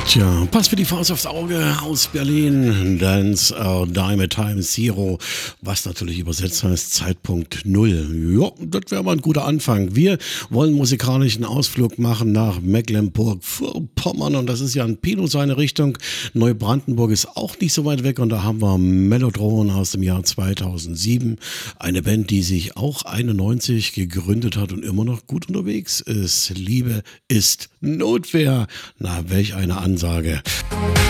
Tja, passt für die Faust aufs Auge aus Berlin. Dance or Die mit Time Zero, was natürlich übersetzt heißt Zeitpunkt Null. Ja, das wäre mal ein guter Anfang. Wir wollen musikalischen Ausflug machen nach Mecklenburg-Vorpommern und das ist ja ein Pino seine Richtung. Neubrandenburg ist auch nicht so weit weg und da haben wir Mellotron aus dem Jahr 2007. Eine Band, die sich auch 91 gegründet hat und immer noch gut unterwegs ist. Liebe ist Notwehr. Na, welch eine Ansage.